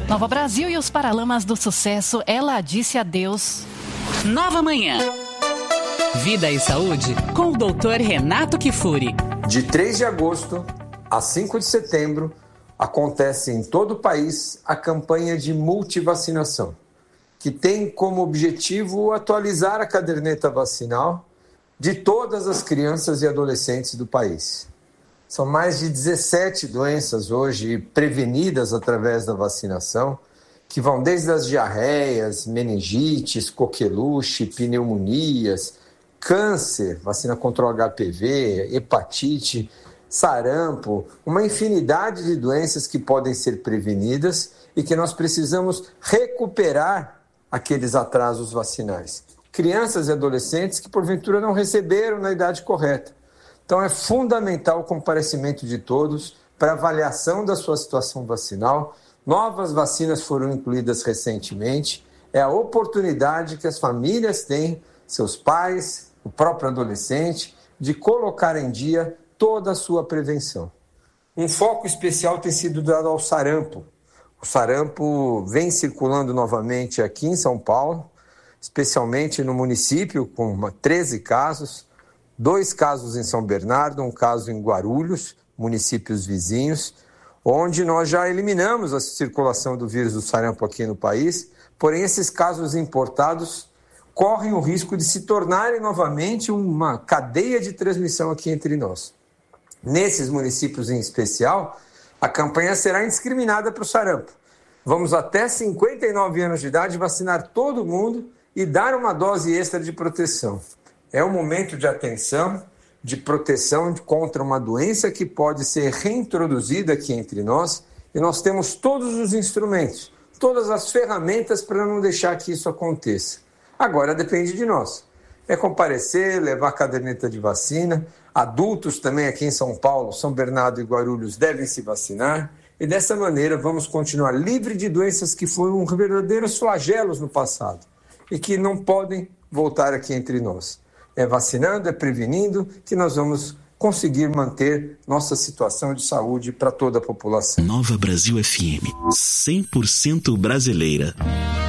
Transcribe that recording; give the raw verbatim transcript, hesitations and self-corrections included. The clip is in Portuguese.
Nova Brasil e os Paralamas do Sucesso, Ela Disse Adeus. Nova Manhã. Vida e Saúde com o doutor Renato Kifuri. De três de agosto a cinco de setembro, acontece em todo o país a campanha de multivacinação, que tem como objetivo atualizar a caderneta vacinal de todas as crianças e adolescentes do país. São mais de dezessete doenças hoje prevenidas através da vacinação, que vão desde as diarreias, meningites, coqueluche, pneumonias, câncer, vacina contra o H P V, hepatite, sarampo, uma infinidade de doenças que podem ser prevenidas e que nós precisamos recuperar aqueles atrasos vacinais. Crianças e adolescentes que porventura não receberam na idade correta. Então é fundamental o comparecimento de todos para avaliação da sua situação vacinal. Novas vacinas foram incluídas recentemente. É a oportunidade que as famílias têm, seus pais, o próprio adolescente, de colocar em dia toda a sua prevenção. Um foco especial tem sido dado ao sarampo. O sarampo vem circulando novamente aqui em São Paulo, especialmente no município, com treze casos, dois casos em São Bernardo, um caso em Guarulhos, municípios vizinhos, onde nós já eliminamos a circulação do vírus do sarampo aqui no país, porém esses casos importados correm o risco de se tornarem novamente uma cadeia de transmissão aqui entre nós. Nesses municípios em especial, a campanha será indiscriminada para o sarampo. Vamos até cinquenta e nove anos de idade vacinar todo mundo e dar uma dose extra de proteção. É um momento de atenção, de proteção contra uma doença que pode ser reintroduzida aqui entre nós e nós temos todos os instrumentos, todas as ferramentas para não deixar que isso aconteça. Agora depende de nós. É comparecer, levar a caderneta de vacina. Adultos também aqui em São Paulo, São Bernardo e Guarulhos devem se vacinar. E dessa maneira vamos continuar livre de doenças que foram verdadeiros flagelos no passado e que não podem voltar aqui entre nós. É vacinando, é prevenindo que nós vamos conseguir manter nossa situação de saúde para toda a população. Nova Brasil F M, cem por cento brasileira.